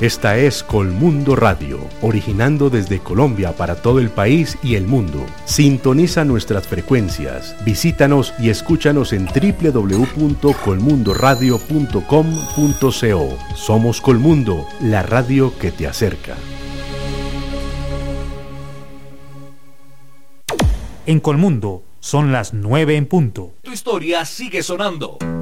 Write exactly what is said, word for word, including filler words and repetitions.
Esta es Colmundo Radio, originando desde Colombia para todo el país y el mundo. Sintoniza nuestras frecuencias, visítanos y escúchanos en doble u doble u doble u punto colmundo radio punto com punto co. Somos Colmundo, la radio que te acerca. En Colmundo son las nueve en punto. Tu historia sigue sonando.